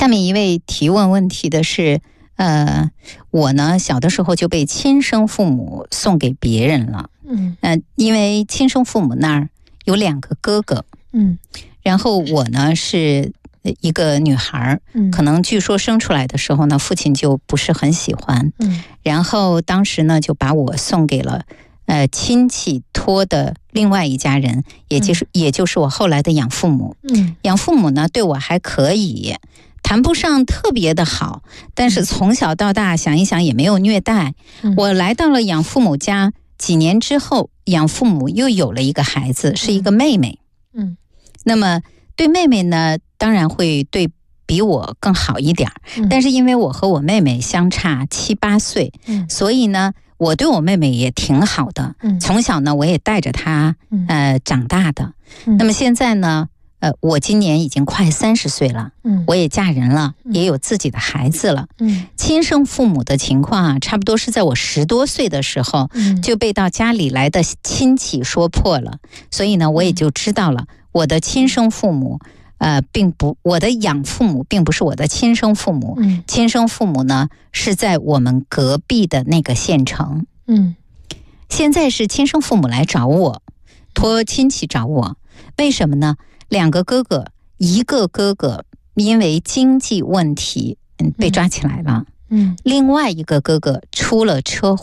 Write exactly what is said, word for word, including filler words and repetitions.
下面一位提问问题的是，呃，我呢小的时候就被亲生父母送给别人了， 嗯， 呃，因为亲生父母那儿有两个哥哥， 嗯， 然后我呢是一个女孩， 嗯， 可能据说生出来的时候呢，父亲就不是很喜欢， 嗯， 然后当时呢就把我送给了呃亲戚托的另外一家人，也就是、嗯、也就是我后来的养父母。 嗯， 养父母呢对我还可以，谈不上特别的好，但是从小到大想一想也没有虐待。 嗯、 我来到了养父母家几年之后，养父母又有了一个孩子，是一个妹妹。 嗯， 那么对妹妹呢，当然会对比我更好一点， 嗯、 但是因为我和我妹妹相差七八岁， 嗯、 所以呢，我对我妹妹也挺好的。 嗯、 从小呢，我也带着她呃长大的。 嗯、 那么现在呢，呃，我今年已经快三十岁了， 嗯， 我也嫁人了， 嗯、 也有自己的孩子了。 嗯， 亲生父母的情况啊，差不多是在我十多岁的时候， 嗯、 就被到家里来的亲戚说破了，所以呢，我也就知道了。我的亲生父母，呃，并不，我的养父母并不是我的亲生父母， 嗯， 亲生父母呢是在我们隔壁的那个县城， 嗯， 现在是亲生父母来找我，托亲戚找我，为什么呢？两个哥哥，一个哥哥因为经济问题，嗯，被抓起来了， 嗯， 另外一个哥哥出了车祸。